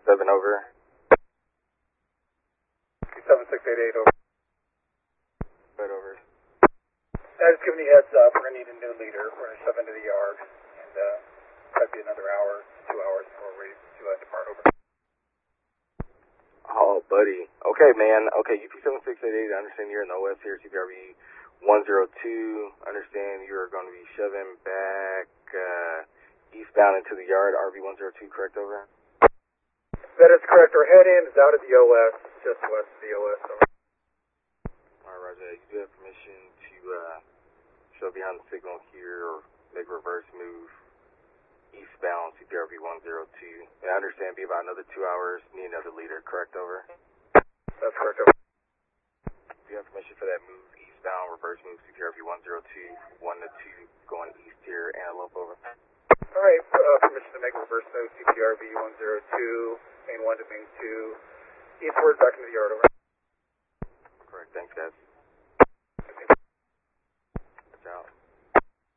7 over. 7688 over. Right over. Just giving you a heads up, we're going to need a new leader. We're going to shove into the yard, and probably be another hour, 2 hours before we depart over. Oh, buddy. Okay, man. Okay, UP7688, I understand you're in the OS here, CPRV 102. Understand you're going to be shoving back eastbound into the yard, RV 102, correct, over? That is correct. Our head end is out of the OS, just west of the OS. Over. All right, Roger. You do have permission to shove behind the signal here or make reverse move eastbound, CPRV 102. And I understand be about another 2 hours, need another leader, correct, over? That's correct, over. Do you have permission for that move eastbound, reverse move, CPRV 102, 1 to 2, going east here, Antelope, over? All right, permission to make reverse move, CPRV 102, main 1 to main 2, eastward, back into the yard, over. Correct, thanks, guys.